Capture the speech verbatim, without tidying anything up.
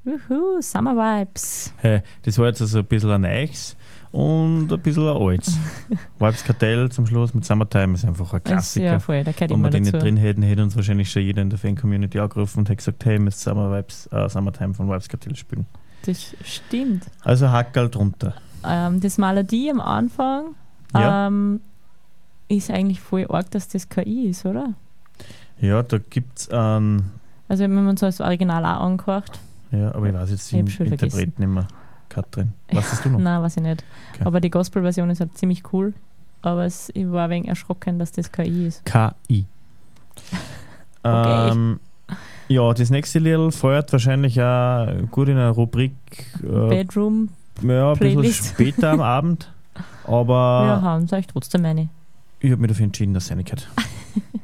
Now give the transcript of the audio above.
Juhu, Summer Vibes. Hey, das war jetzt also ein bisschen ein Neues und ein bisschen ein Altes. Vibes Kartell zum Schluss mit Summertime ist einfach ein Klassiker. Ja, voll, da gehört Wenn immer wir den dazu. nicht drin hätten, hätte uns wahrscheinlich schon jeder in der Fan-Community angerufen und hätte gesagt, hey, ihr müsst Summer Vibes, äh, Summertime von Vibes Kartell spielen. Das stimmt. Also Hackerl drunter. Ähm, das Melodie am Anfang Ja. ähm, ist eigentlich voll arg, dass das K I ist, oder? Ja, da gibt es einen, Also wenn man so das Original auch angehört. ja, aber ich weiß jetzt Ich den hab schon Interpreten nicht mehr. Katrin, was hast du noch? Nein, weiß ich nicht. Okay. Aber die Gospel-Version ist halt ziemlich cool. Aber es, ich war ein wenig erschrocken, dass das K I ist. K I. Okay. ähm, ja, das nächste Lied feuert wahrscheinlich auch gut in einer Rubrik äh, Bedroom, ja, ein bisschen Playlist. später am Abend. wir Aber haben es euch trotzdem eine. ich habe mich dafür entschieden, dass es eine gehört.